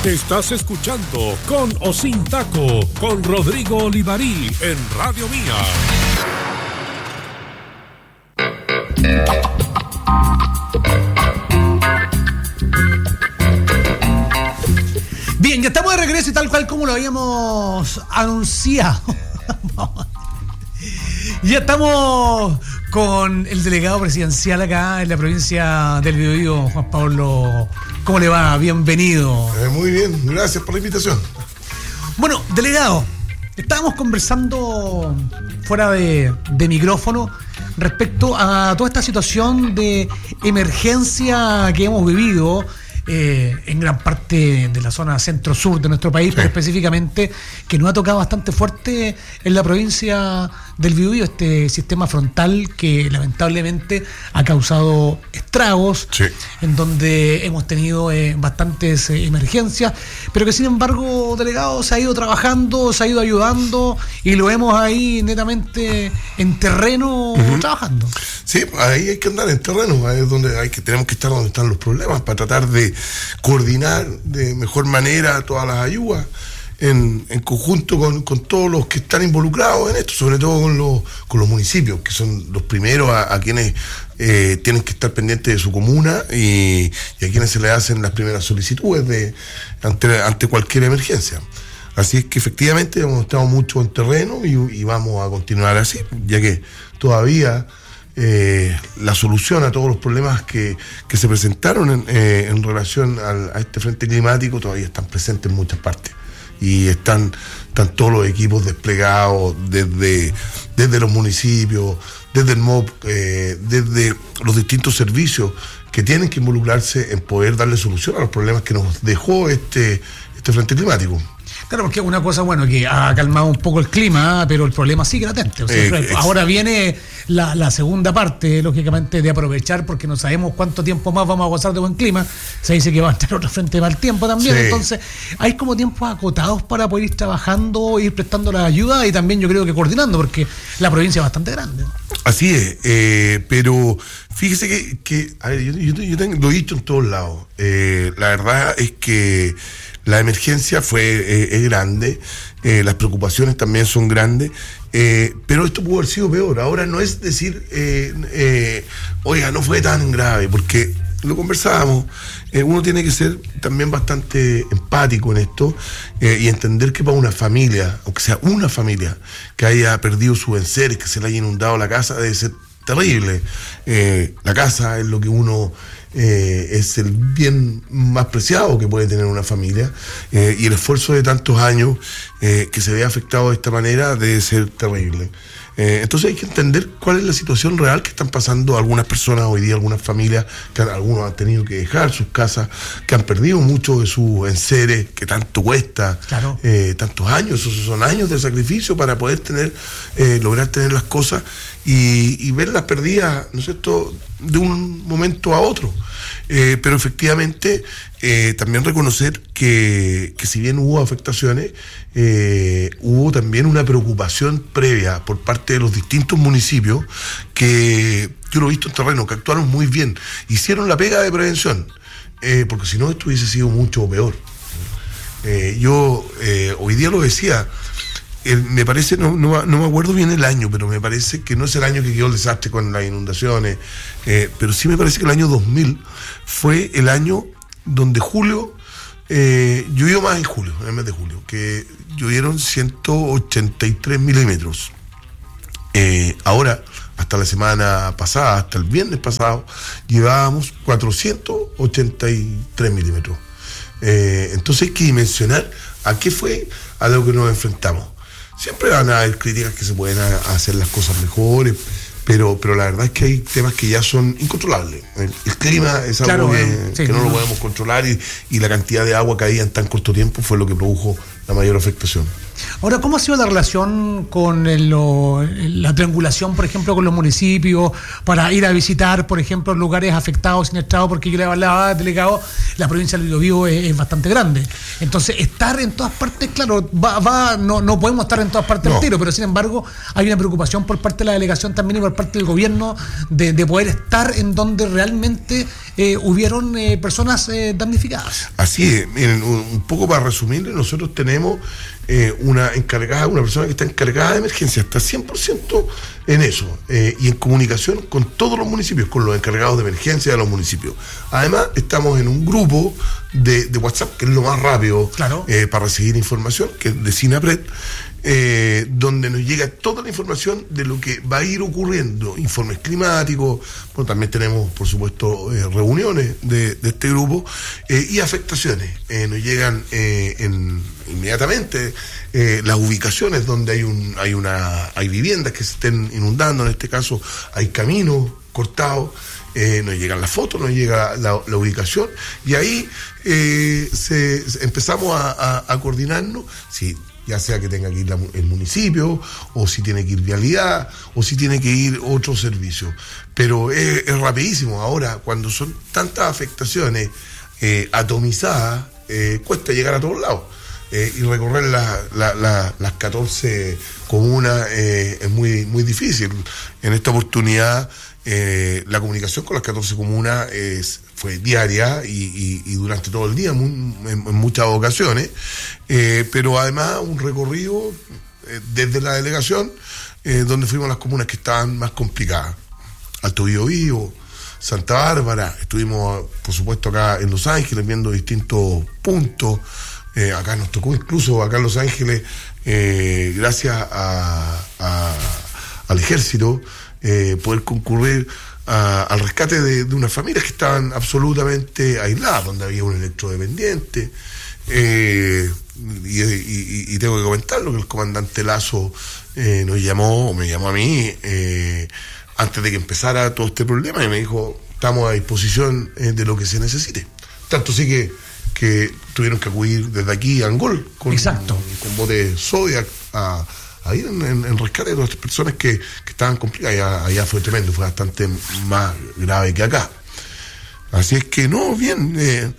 Estás escuchando Con o Sin Taco con Rodrigo Olivarí en Radio Mía. Bien, ya estamos de regreso y tal cual como lo habíamos anunciado. Ya estamos con el delegado presidencial acá en la provincia del Biobío, Juan Pablo. ¿Cómo le va? Bienvenido. Muy bien, gracias por la invitación. Bueno, delegado, estábamos conversando fuera de micrófono respecto a toda esta situación de emergencia que hemos vivido en gran parte de la zona centro-sur de nuestro país, pero específicamente que nos ha tocado bastante fuerte en la provincia del Biobío, este sistema frontal que lamentablemente ha causado estragos, en donde hemos tenido bastantes emergencias, pero que sin embargo, delegado, se ha ido trabajando, se ha ido ayudando y lo vemos ahí netamente en terreno trabajando. Sí, ahí hay que andar en terreno, ahí es donde tenemos que estar donde están los problemas para tratar de coordinar de mejor manera todas las ayudas en conjunto con todos los que están involucrados en esto, sobre todo con los municipios, que son los primeros a quienes tienen que estar pendientes de su comuna y a quienes se le hacen las primeras solicitudes ante cualquier emergencia. Así es que efectivamente hemos estado mucho en terreno y vamos a continuar así, ya que todavía la solución a todos los problemas que se presentaron en relación a este frente climático todavía están presentes en muchas partes y están todos los equipos desplegados desde los municipios, desde el MOP, desde los distintos servicios que tienen que involucrarse en poder darle solución a los problemas que nos dejó este frente climático. Claro, porque una cosa, bueno, que ha calmado un poco el clima, pero el problema sigue latente. O sea, ahora viene la segunda parte, lógicamente, de aprovechar, porque no sabemos cuánto tiempo más vamos a gozar de buen clima. Se dice que va a estar otro frente de mal tiempo también. Entonces, hay como tiempos acotados para poder ir trabajando, ir prestando la ayuda y también yo creo que coordinando, porque la provincia es bastante grande. Así es, pero fíjese que a ver, yo lo he dicho en todos lados. La verdad es que la emergencia es grande, las preocupaciones también son grandes, pero esto pudo haber sido peor. Ahora no es decir, oiga, no fue tan grave, porque lo conversábamos, uno tiene que ser también bastante empático en esto y entender que para una familia, aunque sea una familia, que haya perdido sus enseres, que se le haya inundado la casa, debe ser terrible. La casa es lo que uno... es el bien más preciado que puede tener una familia y el esfuerzo de tantos años que se vea afectado de esta manera debe ser terrible. Entonces hay que entender cuál es la situación real que están pasando algunas personas hoy día, algunas familias, que algunos han tenido que dejar sus casas, que han perdido mucho de sus enseres, que tanto cuesta, tantos años, esos son años de sacrificio para poder lograr tener las cosas y verlas perdidas, ¿no es cierto?, de un momento a otro. Pero efectivamente también reconocer que si bien hubo afectaciones, hubo también una preocupación previa por parte de los distintos municipios que yo lo he visto en terreno, que actuaron muy bien, hicieron la pega de prevención, porque si no esto hubiese sido mucho peor. Yo hoy día lo decía, me parece, no me acuerdo bien el año, pero me parece que no es el año que quedó el desastre con las inundaciones, pero sí me parece que el año 2000 fue el año donde julio, llovió más en julio, en el mes de julio, que llovieron 183 milímetros. Ahora, hasta la semana pasada, hasta el viernes pasado, llevábamos 483 milímetros. Entonces hay que dimensionar a qué fue a lo que nos enfrentamos. Siempre van a haber críticas que se pueden hacer las cosas mejores, pero la verdad es que hay temas que ya son incontrolables. El clima es algo que no lo podemos controlar y la cantidad de agua caída en tan corto tiempo fue lo que produjo la mayor afectación. Ahora, ¿cómo ha sido la relación con la triangulación, por ejemplo, con los municipios para ir a visitar, por ejemplo, lugares afectados, siniestrados? Porque yo le hablaba, delegado, la provincia del Biobío es bastante grande. Entonces, estar en todas partes, claro, no podemos estar en todas partes del tiro, pero sin embargo hay una preocupación por parte de la delegación también y por parte del gobierno de poder estar en donde realmente hubieron personas damnificadas. Así es. Miren, un poco para resumirle, nosotros tenemos una persona que está encargada de emergencia, está 100% en eso, y en comunicación con todos los municipios, con los encargados de emergencia de los municipios. Además, estamos en un grupo de WhatsApp, que es lo más rápido, claro, para recibir información, que es de SINAPRED, donde nos llega toda la información de lo que va a ir ocurriendo, informes climáticos. Bueno, también tenemos, por supuesto, reuniones de este grupo, y afectaciones. Nos llegan inmediatamente las ubicaciones donde hay viviendas que se estén inundando. En este caso hay caminos cortados. Nos llegan las fotos, nos llega la ubicación, y ahí empezamos a coordinarnos. Sí, ya sea que tenga que ir el municipio, o si tiene que ir vialidad, o si tiene que ir otro servicio. Pero es rapidísimo. Ahora, cuando son tantas afectaciones atomizadas, cuesta llegar a todos lados. Y recorrer las 14 comunas es muy difícil. En esta oportunidad, la comunicación con las 14 comunas fue diaria y durante todo el día, en muchas ocasiones, pero además un recorrido desde la delegación, donde fuimos a las comunas que estaban más complicadas: Alto Biobío, Santa Bárbara. Estuvimos, por supuesto, acá en Los Ángeles viendo distintos puntos. Acá nos tocó incluso, acá en Los Ángeles, gracias al ejército, poder concurrir al rescate de unas familias que estaban absolutamente aisladas, donde había un electrodependiente. Y tengo que comentarlo, que el comandante Lazo me llamó a mí antes de que empezara todo este problema, y me dijo: estamos a disposición de lo que se necesite. Tanto sí que tuvieron que acudir desde aquí a Angol con botes Zodiac a ir en rescate de todas estas personas que estaban complicadas. Allá fue tremendo, fue bastante más grave que acá. Así es que bien,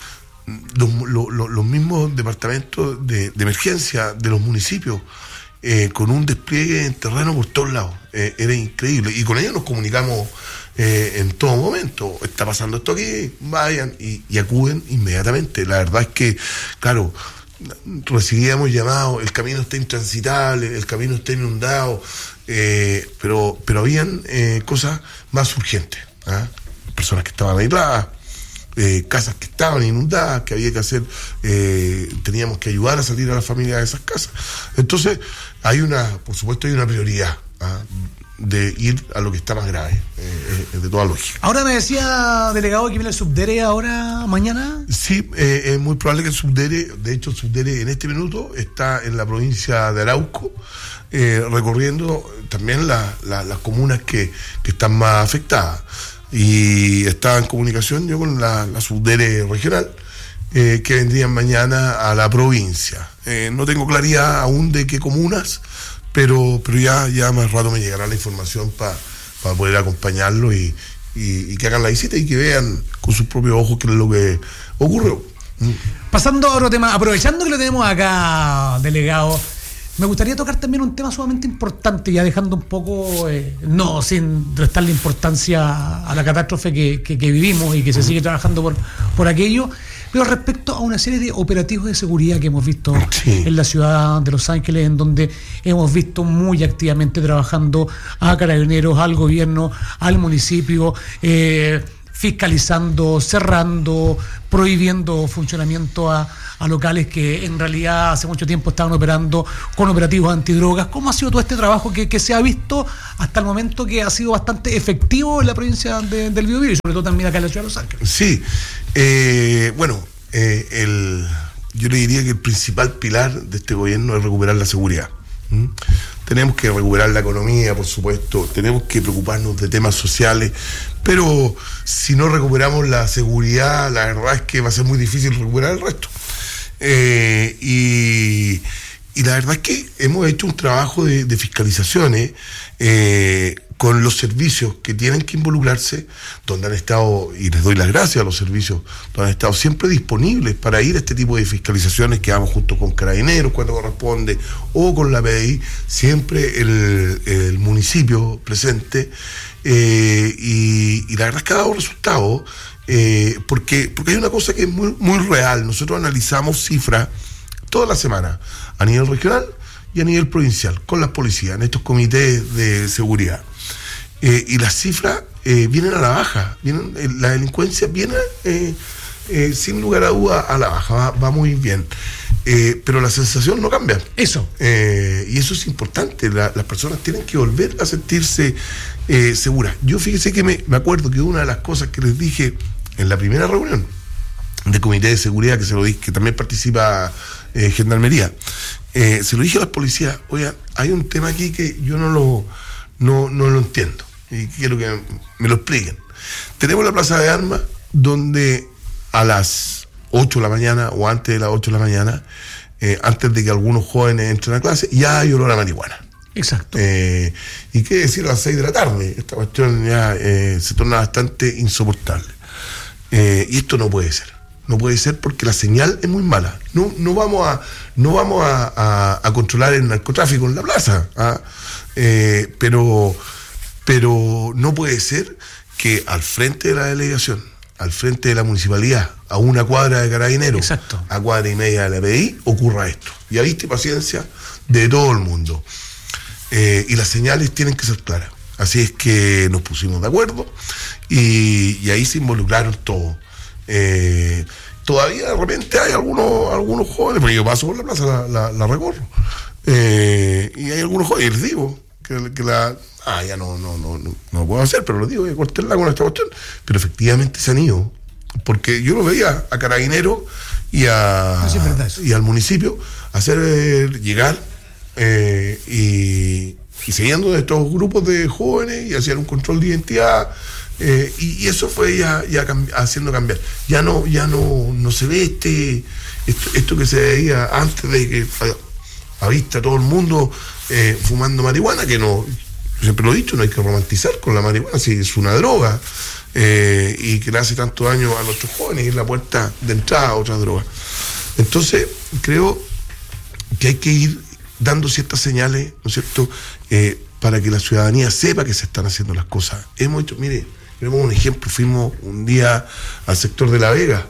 los mismos departamentos de emergencia de los municipios, con un despliegue en terreno por todos lados, era increíble, y con ellos nos comunicamos en todo momento. Está pasando esto aquí, vayan y acuden inmediatamente. La verdad es que, claro, recibíamos llamados: el camino está intransitable, el camino está inundado, pero habían cosas más urgentes, personas que estaban aisladas, casas que estaban inundadas, que había que hacer, teníamos que ayudar a salir a las familias de esas casas. Entonces por supuesto hay una prioridad de ir a lo que está más grave, de toda lógica. Ahora me decía, delegado, que viene el Subdere ahora, mañana. Sí, es muy probable que el Subdere, de hecho el Subdere en este minuto está en la provincia de Arauco, recorriendo también las comunas que están más afectadas, y estaba en comunicación yo con la Subdere regional, que vendrían mañana a la provincia. No tengo claridad aún de qué comunas, pero ya más rato me llegará la información para poder acompañarlo y que hagan la visita y que vean con sus propios ojos qué es lo que ocurrió. Pasando a otro tema, aprovechando que lo tenemos acá, delegado, me gustaría tocar también un tema sumamente importante, ya dejando un poco, no sin restarle importancia a la catástrofe que vivimos y que se sigue trabajando por aquello, pero respecto a una serie de operativos de seguridad que hemos visto en la ciudad de Los Ángeles, en donde hemos visto muy activamente trabajando a carabineros, al gobierno, al municipio, fiscalizando, cerrando, prohibiendo funcionamiento a locales que en realidad hace mucho tiempo estaban operando con operativos antidrogas. ¿Cómo ha sido todo este trabajo que se ha visto hasta el momento, que ha sido bastante efectivo en la provincia del Biobío y sobre todo también acá en la ciudad de Los Ángeles? Sí, yo le diría que el principal pilar de este gobierno es recuperar la seguridad. Tenemos que recuperar la economía, por supuesto, tenemos que preocuparnos de temas sociales, pero si no recuperamos la seguridad, la verdad es que va a ser muy difícil recuperar el resto. la verdad es que hemos hecho un trabajo de fiscalizaciones con los servicios que tienen que involucrarse, donde han estado, y les doy las gracias a los servicios, donde han estado siempre disponibles para ir a este tipo de fiscalizaciones, que vamos junto con Carabineros cuando corresponde, o con la PDI, siempre el municipio presente, y la verdad es que ha dado resultados, porque hay una cosa que es muy, muy real. Nosotros analizamos cifras toda la semana, a nivel regional y a nivel provincial, con las policías, en estos comités de seguridad. Y las cifras vienen a la baja, la delincuencia viene sin lugar a duda a la baja, va muy bien. Pero la sensación no cambia. Eso. Y eso es importante, las personas tienen que volver a sentirse seguras. Yo fíjese que me acuerdo que una de las cosas que les dije en la primera reunión de comité de seguridad, que se lo dije, que también participa Gendarmería, se lo dije a las policías: oigan, hay un tema aquí que yo no lo entiendo y quiero que me lo expliquen. Tenemos la plaza de armas donde a las 8 de la mañana o antes de las 8 de la mañana, antes de que algunos jóvenes entren a clase, ya hay olor a marihuana. Exacto. Y qué decir a las 6 de la tarde, esta cuestión ya se torna bastante insoportable. Y esto no puede ser. No puede ser porque la señal es muy mala. No vamos a controlar el narcotráfico en la plaza, pero no puede ser que al frente de la delegación, al frente de la municipalidad, a una cuadra de Carabineros, exacto, a cuadra y media de la PDI, ocurra esto. Ya viste, paciencia de todo el mundo. Y las señales tienen que ser claras. Así es que nos pusimos de acuerdo y ahí se involucraron todos. Todavía de repente hay algunos jóvenes, porque yo paso por la plaza, la recorro, y hay algunos jóvenes, y les digo que ya no puedo hacer, pero les digo, cortenla con esta cuestión. Pero efectivamente se han ido, porque yo lo veía a Carabineros y al municipio hacer llegar y siguiendo de estos grupos de jóvenes, y hacían un control de identidad. Y eso fue ya haciendo cambiar. Ya no se ve esto que se veía antes, de que a vista todo el mundo fumando marihuana, que no, siempre lo he dicho, no hay que romantizar con la marihuana, si es una droga, y que le hace tanto daño a nuestros jóvenes, y es la puerta de entrada a otras drogas. Entonces creo que hay que ir dando ciertas señales, ¿no es cierto?, para que la ciudadanía sepa que se están haciendo las cosas. Hemos hecho, mire, tenemos un ejemplo: fuimos un día al sector de La Vega,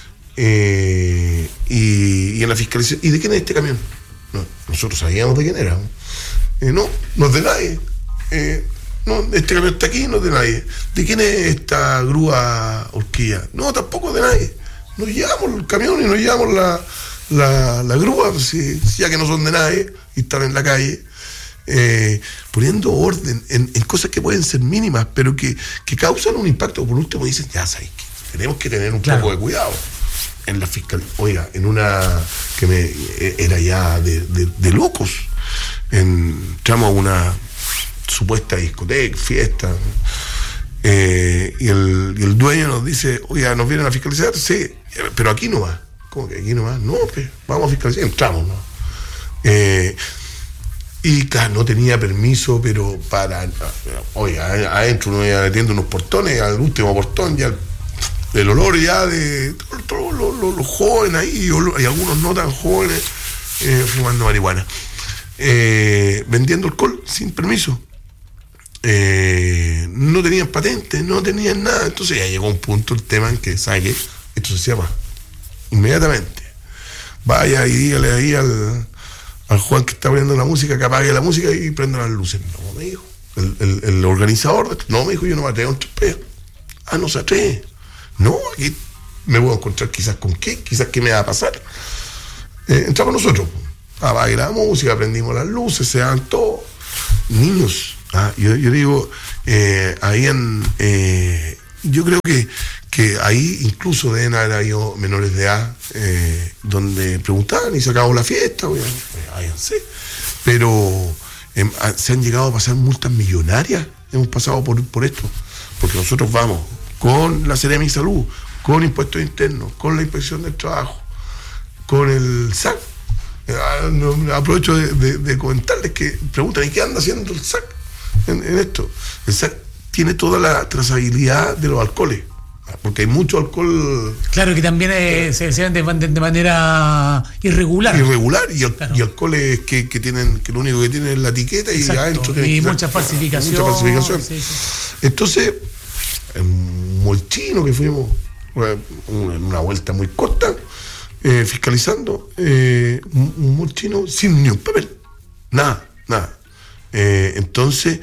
y en la fiscalización, ¿y de quién es este camión? No, nosotros sabíamos de quién era. No es de nadie. No, este camión está aquí, no es de nadie. ¿De quién es esta grúa horquilla? No, tampoco es de nadie. Nos llevamos el camión y nos llevamos la grúa, si ya que no son de nadie y están en la calle. Poniendo orden en cosas que pueden ser mínimas, pero que causan un impacto. Por último dicen, ya sabes que tenemos que tener un poco de cuidado en la fiscalía. Oiga, en una que era ya de locos, entramos a una supuesta discoteca, fiesta, y el dueño nos dice: oiga, ¿nos vienen a fiscalizar? Sí, pero aquí no va. ¿Cómo que aquí no va? No, pues vamos a fiscalizar. Entramos, ¿no? Y claro, no tenía permiso, pero oye, adentro uno iba metiendo unos portones, al último portón ya el olor ya de todos los jóvenes ahí, y algunos no tan jóvenes, fumando marihuana, vendiendo alcohol sin permiso, no tenían patente, no tenían nada. Entonces ya llegó un punto el tema en que, ¿sabe qué? Esto se cierra inmediatamente. Vaya y dígale ahí al Juan que está poniendo la música, que apague la música y prenda las luces. No, me dijo el organizador de esto. No, me dijo, yo no me atrevo a un tripeo. No se atreve. No, aquí me voy a encontrar quizás con qué, quizás qué me va a pasar. Entramos nosotros, apague la música, prendimos las luces, se dan todos niños. Yo digo, ahí yo creo que ahí incluso deben haber habido menores de edad, donde preguntaban y se acabó la fiesta, váyanse. Pero se han llegado a pasar multas millonarias, hemos pasado por esto, porque nosotros vamos con la Seremi de Salud, con Impuestos Internos, con la Inspección del Trabajo, con el SAC, Aprovecho de comentarles que preguntan, ¿y qué anda haciendo el SAC en esto? El SAC tiene toda la trazabilidad de los alcoholes, porque hay mucho alcohol. Claro, que también se venden de manera irregular. Claro. Y alcoholes que tienen, que lo único que tienen es la etiqueta. Exacto. Y adentro tienen mucha falsificación. Sí. Entonces, en un molchino que fuimos en una vuelta muy corta, fiscalizando, un molchino sin ni un papel, nada. Entonces,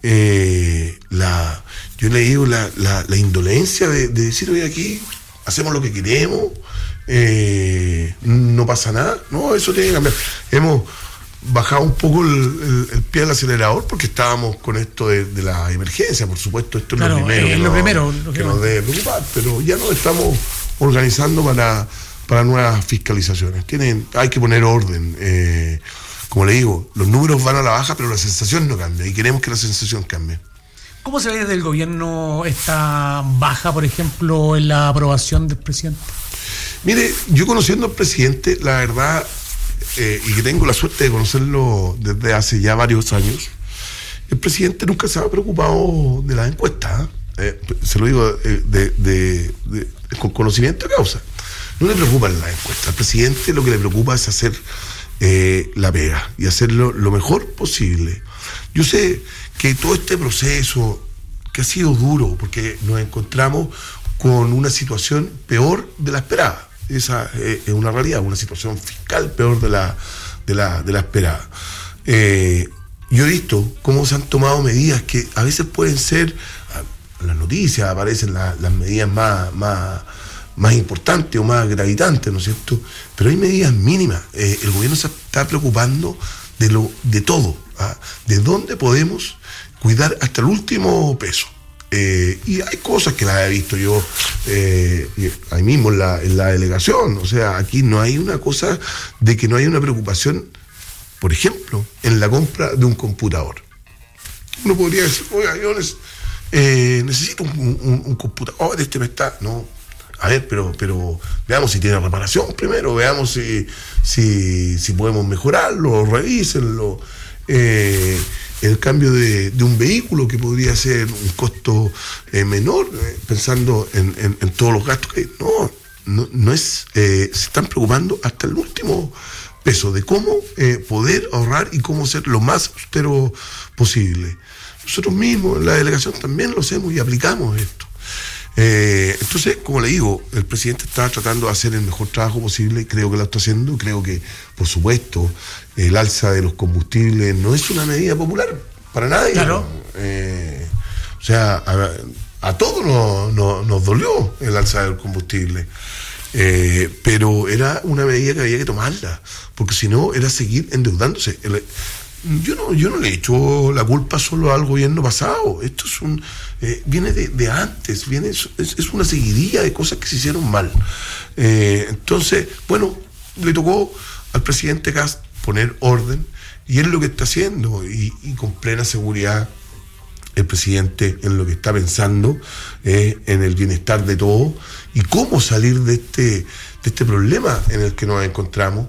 yo le digo la indolencia de decir, oye, aquí hacemos lo que queremos, no pasa nada. No, eso tiene que cambiar. Hemos bajado un poco el pie del acelerador porque estábamos con esto de la emergencia, por supuesto. Esto es lo primero que nos debe preocupar, pero ya nos estamos organizando para nuevas fiscalizaciones. Hay que poner orden. Como le digo, los números van a la baja, pero la sensación no cambia, y queremos que la sensación cambie. ¿Cómo se ve desde el gobierno esta baja, por ejemplo, en la aprobación del presidente? Mire, yo conociendo al presidente, la verdad, y que tengo la suerte de conocerlo desde hace ya varios años, el presidente nunca se ha preocupado de las encuestas. Se lo digo con conocimiento de causa. No le preocupan las encuestas. Al presidente lo que le preocupa es hacer la pega y hacerlo lo mejor posible. Yo sé que todo este proceso que ha sido duro, porque nos encontramos con una situación peor de la esperada. Esa es una realidad, una situación fiscal peor de la esperada. Yo he visto cómo se han tomado medidas que a veces pueden ser, en las noticias aparecen las medidas más importantes o más gravitantes, ¿no es cierto? Pero hay medidas mínimas. El gobierno se está preocupando de todo, de dónde podemos cuidar hasta el último peso. Y hay cosas que las he visto yo ahí mismo en la delegación. O sea, aquí no hay una cosa de que no hay una preocupación, por ejemplo, en la compra de un computador. Uno podría decir, oiga, yo necesito un computador, me está... No. A ver, pero veamos si tiene reparación primero, veamos si podemos mejorarlo, revísenlo. El cambio de un vehículo que podría ser un costo menor, pensando en todos los gastos que no es. Se están preocupando hasta el último peso de cómo poder ahorrar y cómo ser lo más austero posible. Nosotros mismos en la delegación también lo hacemos y aplicamos esto. Entonces, como le digo, el presidente está tratando de hacer el mejor trabajo posible y creo que lo está haciendo. Creo que, por supuesto, el alza de los combustibles no es una medida popular para nadie. Claro. O sea, a todos nos dolió el alza del combustible, pero era una medida que había que tomarla, porque si no era seguir endeudándose. Yo no le echo la culpa solo al gobierno pasado. Esto viene de antes, es una seguidilla de cosas que se hicieron mal. Entonces, bueno, le tocó al presidente Kast poner orden, y es lo que está haciendo, y con plena seguridad el presidente en lo que está pensando, en el bienestar de todos y cómo salir de este problema en el que nos encontramos.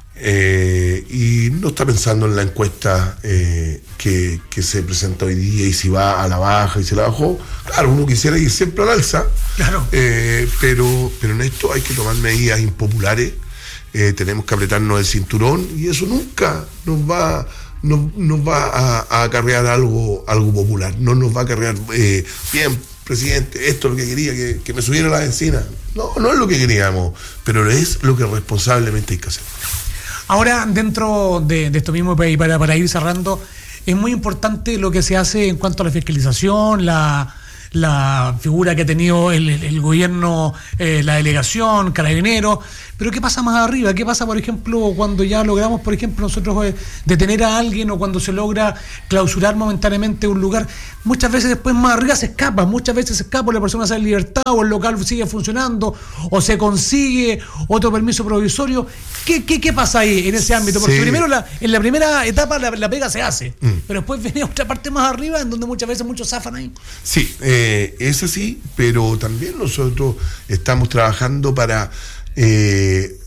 Y no está pensando en la encuesta que se presenta hoy día y si va a la baja y se la bajó. Claro, uno quisiera ir siempre al alza, claro. Pero en esto hay que tomar medidas impopulares. Tenemos que apretarnos el cinturón, y eso nunca nos va a acarrear algo popular. No nos va a acarrear bien, presidente, esto es lo que quería, que me subiera la benzina. No es lo que queríamos, pero es lo que responsablemente hay que hacer. Ahora, dentro de esto mismo, para ir cerrando, es muy importante lo que se hace en cuanto a la fiscalización, la figura que ha tenido el gobierno, la delegación, Carabineros. Pero ¿qué pasa más arriba? ¿Qué pasa, por ejemplo, cuando ya logramos, por ejemplo, nosotros detener a alguien, o cuando se logra clausurar momentáneamente un lugar? Muchas veces después más arriba se escapa, la persona sale en libertad, o el local sigue funcionando, o se consigue otro permiso provisorio. ¿Qué pasa ahí en ese ámbito? Porque primero en la primera etapa la pega se hace, pero después viene otra parte más arriba en donde muchas veces muchos zafan ahí. Sí, es así, pero también nosotros estamos trabajando para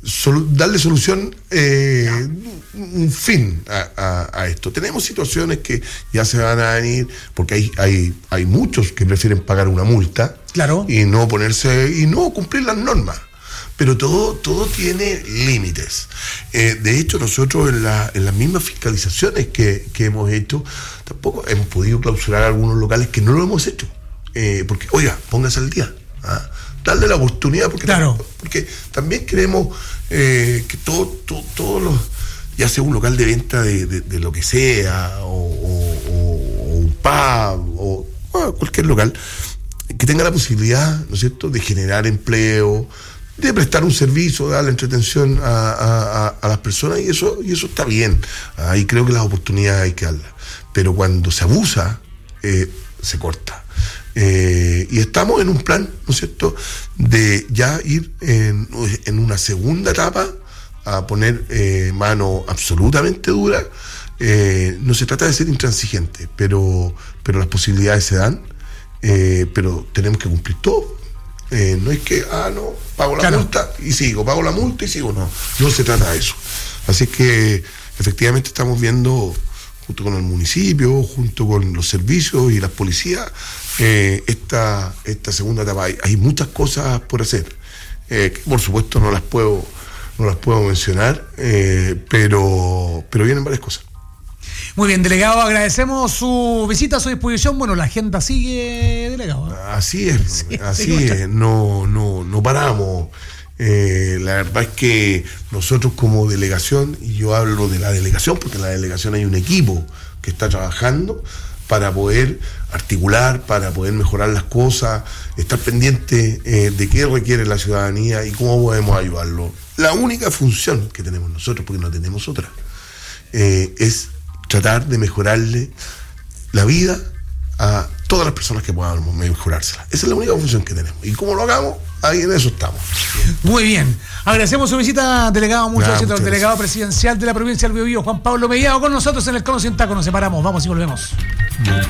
darle solución, un fin a esto. Tenemos situaciones que ya se van a venir, porque hay muchos que prefieren pagar una multa, claro, y no cumplir las normas. Pero todo tiene límites. De hecho, nosotros en las mismas fiscalizaciones que hemos hecho, tampoco hemos podido clausurar algunos locales que no lo hemos hecho. Porque, oiga, póngase al día. Darle la oportunidad, porque también queremos que todos los, ya sea un local de venta de lo que sea, o un pub, o cualquier local, que tenga la posibilidad, ¿no es cierto?, de generar empleo, de prestar un servicio, de darle entretención a las personas, y eso está bien. Ahí creo que las oportunidades hay que darlas. Pero cuando se abusa, se corta. Y estamos en un plan, ¿no es cierto?, de ya ir en una segunda etapa a poner mano absolutamente dura. No se trata de ser intransigente, pero las posibilidades se dan, pero tenemos que cumplir todo. No es que, no, pago la multa y sigo, no se trata de eso. Así que efectivamente estamos viendo, junto con el municipio, junto con los servicios y las policías, esta segunda etapa. Hay muchas cosas por hacer, que por supuesto no las puedo mencionar, pero vienen varias cosas. Muy bien, delegado, agradecemos su visita, a su disposición. Bueno, la agenda sigue, delegado. Así es, no paramos. La verdad es que nosotros como delegación, y yo hablo de la delegación porque en la delegación hay un equipo que está trabajando para poder articular, para poder mejorar las cosas, estar pendiente de qué requiere la ciudadanía y cómo podemos ayudarlo. La única función que tenemos nosotros, porque no tenemos otra, es tratar de mejorarle la vida a todas las personas que podamos mejorársela. Esa es la única función que tenemos. Y como lo hagamos, ahí en eso estamos. Muy bien. Agradecemos su visita, delegado. Muchas gracias al delegado presidencial de la provincia del Biobío, Juan Pablo Mellado, con nosotros en el Cono Sin Taco. Nos separamos, vamos y volvemos.